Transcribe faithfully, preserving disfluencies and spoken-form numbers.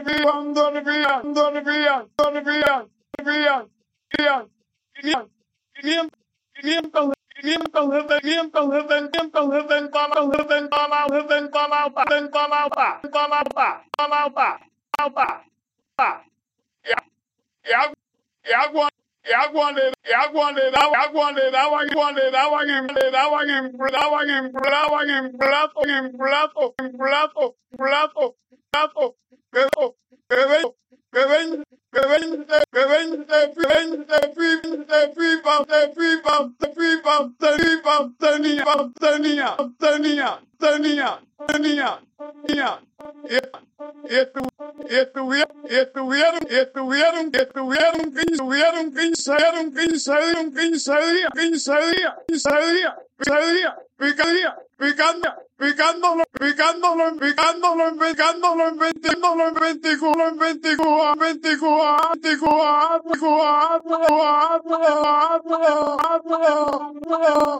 Y agua, y agua le, y agua le daba, agua le daba, agua le daban, en, le daban, en, daban, en, daban en plato, en plato, en plato, plato, plato, que que ven, que ven, que ven, que ven, que ven, de pipa, de pipa, de pipa, de pipa, de pipa, tenía, tenía, tenía, tenía, tenía, tenía, y estu, y estuvieron, y estuvieron, y estuvieron, y estuvieron, y estuvieron quince, quince días, quince días, quince días, quince días, quince días, picadía, picando, picándolo, picándolo, picándolo, picándolo, metiéndolo en veinticuatro, en veinticuatro, veinticuatro, veinticuatro, veinticuatro,